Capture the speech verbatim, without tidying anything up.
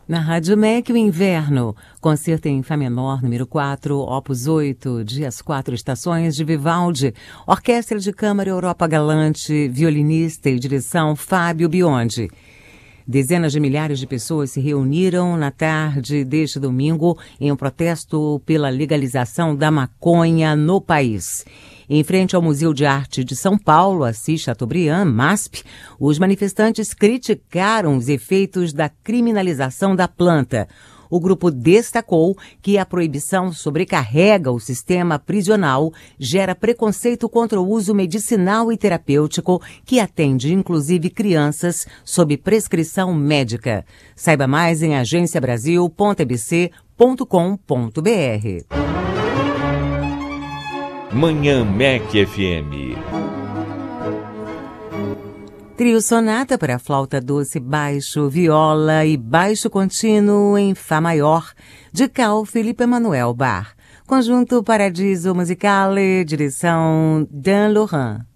Na Rádio M E C, o Inverno, concerto em Fá menor, número quatro, opus oito, de As Quatro Estações de Vivaldi, Orquestra de Câmara Europa Galante, violinista e direção Fábio Biondi. Dezenas de milhares de pessoas se reuniram na tarde deste domingo em um protesto pela legalização da maconha no país. Em frente ao Museu de Arte de São Paulo, Assis Chateaubriand, MASP, os manifestantes criticaram os efeitos da criminalização da planta. O grupo destacou que a proibição sobrecarrega o sistema prisional, gera preconceito contra o uso medicinal e terapêutico, que atende inclusive crianças sob prescrição médica. Saiba mais em agência brasil ponto e b c ponto com ponto b r. Manhã M E C F M. Trio Sonata para flauta doce, baixo, viola e baixo contínuo em Fá maior, de Carl Philipp Emanuel Bach. Conjunto Paradiso Musicale, direção Dan Laurent.